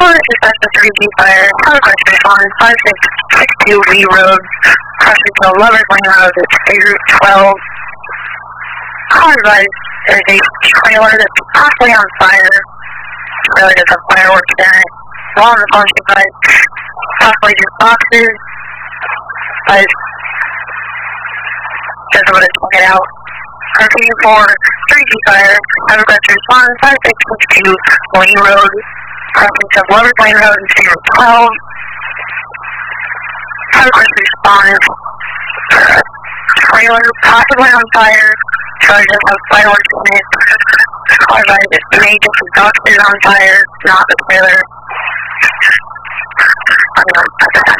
Calling dispatch to 3G Fire. Conquest respond 5662 V Road. Crossing to Lovers Lane Road. It's State Route 12. Call advised there's a trailer that's possibly on fire. Really just a fireworks there. Law enforcement advised possibly just boxes. But doesn't want to check it out. Continue for 3G Fire. Have a request to respond 5662 Lane Road. Crossing to Lovers Lane Road and State Route 12. Have a request to respond. Trailer possibly on fire. Trailer does have fireworks in it. Car advised it may just be boxes on fire, not the trailer.